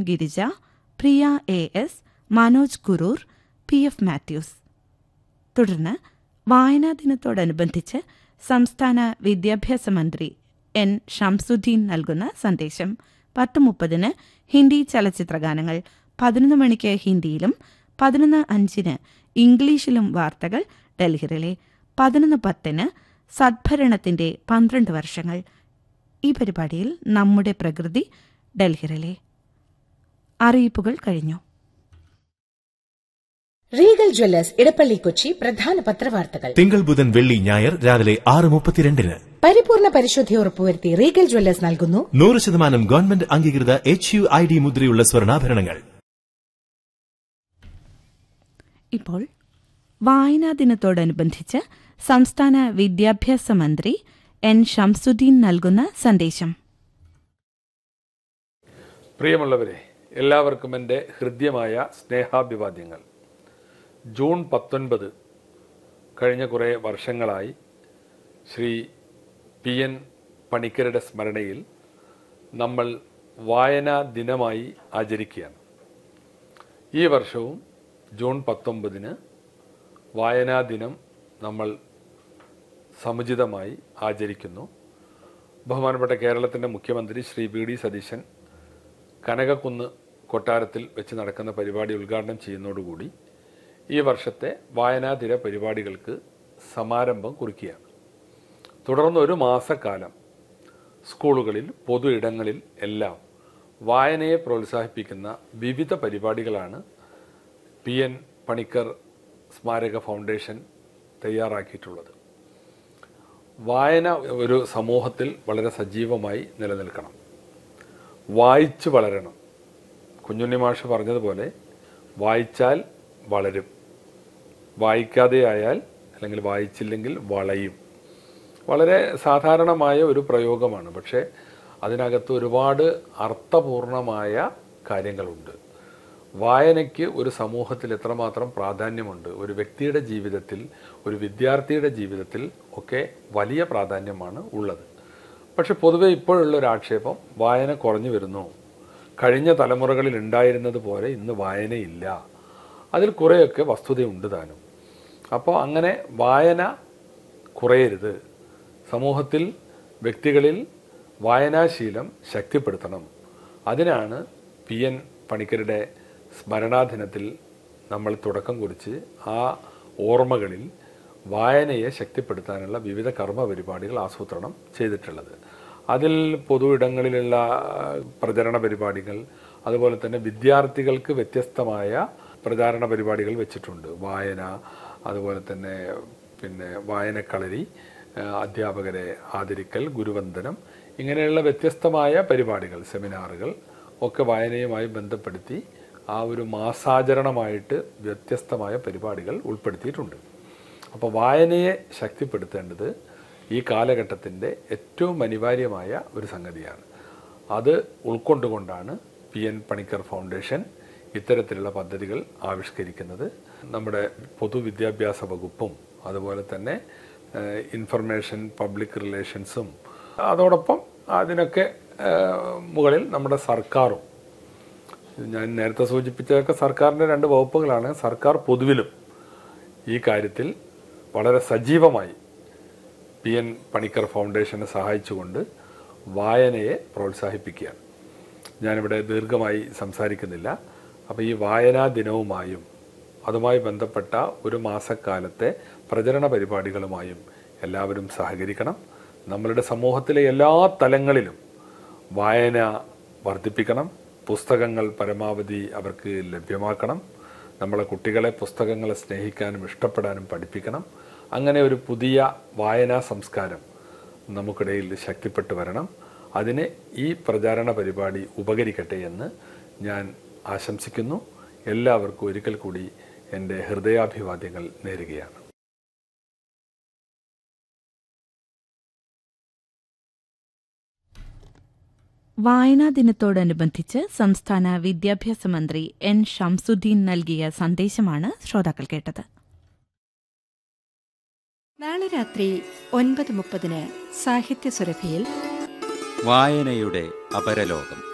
ഗിരിജ, പ്രിയ AS, Manoj Kuroor, PF Mathews. തുടർന്ന് വായനാ ദിനത്തോടനുബന്ധിച്ച് സംസ്ഥാന വിദ്യാഭ്യാസ മന്ത്രി N. ഷംസുദ്ദീൻ നൽകുന്ന സന്ദേശം. 10:30 ഹിന്ദി ചലച്ചിത്രഗാനങ്ങൾ, 11 മണിക്ക് ഹിന്ദിയിലും 11:05 ഇംഗ്ലീഷിലും വാർത്തകൾ ഡൽഹിയിലെ. 11:10 സദ്ഭരണത്തിന്റെ 12 വർഷങ്ങൾ. ഈ പരിപാടിയിൽ നമ്മുടെ പ്രകൃതി ഡൽഹിയിലെ. അറിയിപ്പുകൾ കഴിഞ്ഞു. റീഗൽ ജ്വല്ലേഴ്സ് ഇടപ്പള്ളി കൊച്ചി പ്രധാന പത്രവാർത്തകൾ തിങ്കൾ, ബുധൻ, വെള്ളി, ഞായർ രാവിലെ 6:32. പരിപൂർണ പരിശുദ്ധി ഉറപ്പുവരുത്തി റീഗൽ ജ്വല്ലേഴ്സ് നൽകുന്നു 100% ഗവൺമെന്റ് അംഗീകൃത HUID മുദ്രയുള്ള സ്വർണ്ണാഭരണങ്ങൾ. ഇപ്പോൾ വായനാ ദിനത്തോടനുബന്ധിച്ച് സംസ്ഥാന വിദ്യാഭ്യാസ മന്ത്രി N. ഷംസുദ്ദീൻ നൽകുന്ന സന്ദേശം. പ്രിയമുള്ളവരെ, എല്ലാവർക്കും എൻ്റെ ഹൃദ്യമായ സ്നേഹാഭിവാദ്യങ്ങൾ. ജൂൺ 19 കഴിഞ്ഞ കുറേ വർഷങ്ങളായി ശ്രീ PN പണിക്കരുടെ സ്മരണയിൽ നമ്മൾ വായനാ ദിനമായി ആചരിക്കുകയാണ്. ഈ വർഷവും ജൂൺ 19 വായനാ ദിനം നമ്മൾ സമുചിതമായി ആചരിക്കുന്നു. ബഹുമാനപ്പെട്ട കേരളത്തിൻ്റെ മുഖ്യമന്ത്രി ശ്രീ VD സതീശൻ കനകക്കുന്ന് കൊട്ടാരത്തിൽ വെച്ച് നടക്കുന്ന പരിപാടി ഉദ്ഘാടനം ചെയ്യുന്നതോടുകൂടി ഈ വർഷത്തെ വായനാദിന പരിപാടികൾക്ക് സമാരംഭം കുറിക്കുകയാണ്. തുടർന്ന് ഒരു മാസക്കാലം സ്കൂളുകളിൽ, പൊതു ഇടങ്ങളിൽ എല്ലാം വായനയെ പ്രോത്സാഹിപ്പിക്കുന്ന വിവിധ പരിപാടികളാണ് PN പണിക്കർ സ്മാരക ഫൗണ്ടേഷൻ തയ്യാറാക്കിയിട്ടുള്ളത്. വായന ഒരു സമൂഹത്തിൽ വളരെ സജീവമായി നിലനിൽക്കണം. വായിച്ചു വളരണം. കുഞ്ഞുണ്ണി മാഷ് പറഞ്ഞതുപോലെ വായിച്ചാൽ വളരും, വായിക്കാതെയായാൽ അല്ലെങ്കിൽ വായിച്ചില്ലെങ്കിൽ വളയും. വളരെ സാധാരണമായ ഒരു പ്രയോഗമാണ്, പക്ഷേ അതിനകത്ത് ഒരുപാട് അർത്ഥപൂർണമായ കാര്യങ്ങളുണ്ട്. വായനയ്ക്ക് ഒരു സമൂഹത്തിൽ എത്രമാത്രം പ്രാധാന്യമുണ്ട്, ഒരു വ്യക്തിയുടെ ജീവിതത്തിൽ, ഒരു വിദ്യാർത്ഥിയുടെ ജീവിതത്തിൽ ഒക്കെ വലിയ പ്രാധാന്യമാണ് ഉള്ളത്. പക്ഷെ പൊതുവെ ഇപ്പോഴുള്ളൊരു ആക്ഷേപം വായന കുറഞ്ഞു വരുന്നു, കഴിഞ്ഞ തലമുറകളിൽ ഉണ്ടായിരുന്നത് പോലെ ഇന്ന് വായനയില്ല. അതിൽ കുറേയൊക്കെ വസ്തുതയുണ്ട് താനും. അപ്പോൾ അങ്ങനെ വായന കുറയരുത്. സമൂഹത്തിൽ, വ്യക്തികളിൽ വായനാശീലം ശക്തിപ്പെടുത്തണം. അതിനാണ് PN പണിക്കരുടെ സ്മരണാദിനത്തിൽ നമ്മൾ തുടക്കം കുറിച്ച് ആ ഓർമ്മകളിൽ വായനയെ ശക്തിപ്പെടുത്താനുള്ള വിവിധ കർമ്മ പരിപാടികൾ ആസൂത്രണം ചെയ്തിട്ടുള്ളത്. അതിൽ പൊതു ഇടങ്ങളിലുള്ള പ്രചരണ പരിപാടികൾ, അതുപോലെ തന്നെ വിദ്യാർത്ഥികൾക്ക് വ്യത്യസ്തമായ പ്രചാരണ പരിപാടികൾ വെച്ചിട്ടുണ്ട്. വായന, അതുപോലെ തന്നെ വായനക്കളരി, അധ്യാപകരെ ആദരിക്കൽ, ഗുരുവന്ദനം, ഇങ്ങനെയുള്ള വ്യത്യസ്തമായ പരിപാടികൾ, സെമിനാറുകൾ ഒക്കെ വായനയുമായി ബന്ധപ്പെടുത്തി ആ ഒരു മാസാചരണമായിട്ട് വ്യത്യസ്തമായ പരിപാടികൾ ഉൾപ്പെടുത്തിയിട്ടുണ്ട്. അപ്പോൾ വായനയെ ശക്തിപ്പെടുത്തേണ്ടത് ഈ കാലഘട്ടത്തിൻ്റെ ഏറ്റവും അനിവാര്യമായ ഒരു സംഗതിയാണ്. അത് ഉൾക്കൊണ്ടുകൊണ്ടാണ് PN പണിക്കർ ഫൗണ്ടേഷൻ ഇത്തരത്തിലുള്ള പദ്ധതികൾ ആവിഷ്കരിക്കുന്നത്. നമ്മുടെ പൊതുവിദ്യാഭ്യാസ വകുപ്പും അതുപോലെ തന്നെ ഇൻഫർമേഷൻ പബ്ലിക് റിലേഷൻസും അതോടൊപ്പം അതിനൊക്കെ മുകളിൽ നമ്മുടെ സർക്കാരും, ഞാൻ നേരത്തെ സൂചിപ്പിച്ചതൊക്കെ സർക്കാരിൻ്റെ 2 വകുപ്പുകളാണ്. സർക്കാർ പൊതുവിലും ഈ കാര്യത്തിൽ വളരെ സജീവമായി PN പണിക്കർ ഫൗണ്ടേഷനെ സഹായിച്ചുകൊണ്ട് വായനയെ പ്രോത്സാഹിപ്പിക്കുകയാണ്. ഞാനിവിടെ ദീർഘമായി സംസാരിക്കുന്നില്ല. അപ്പോൾ ഈ വായനാ ദിനവുമായും അതുമായി ബന്ധപ്പെട്ട ഒരു മാസക്കാലത്തെ പ്രചരണ പരിപാടികളുമായും എല്ലാവരും സഹകരിക്കണം. നമ്മളുടെ സമൂഹത്തിലെ എല്ലാ തലങ്ങളിലും വായന വർദ്ധിപ്പിക്കണം. പുസ്തകങ്ങൾ പരമാവധി അവർക്ക് ലഭ്യമാക്കണം. നമ്മളെ കുട്ടികളെ പുസ്തകങ്ങളെ സ്നേഹിക്കാനും ഇഷ്ടപ്പെടാനും പഠിപ്പിക്കണം. അങ്ങനെ ഒരു പുതിയ വായനാ സംസ്കാരം നമുക്കിടയിൽ ശക്തിപ്പെട്ടു വരണം. അതിന് ഈ പ്രചാരണ പരിപാടി ഉപകരിക്കട്ടെ എന്ന് ഞാൻ ആശംസിക്കുന്നു. എല്ലാവർക്കും ഒരിക്കൽ കൂടി എൻ്റെ ഹൃദയാഭിവാദ്യങ്ങൾ നേരുകയാണ്. വായനാ ദിനത്തോടനുബന്ധിച്ച് സംസ്ഥാന വിദ്യാഭ്യാസ മന്ത്രി N. ഷംസുദ്ദീൻ നൽകിയ സന്ദേശമാണ് ശ്രോതാക്കൾ കേട്ടത്. നാളെ രാത്രി 9:30 സാഹിത്യ സുരഭിയിൽ വായനയുടെ അപരലോകം.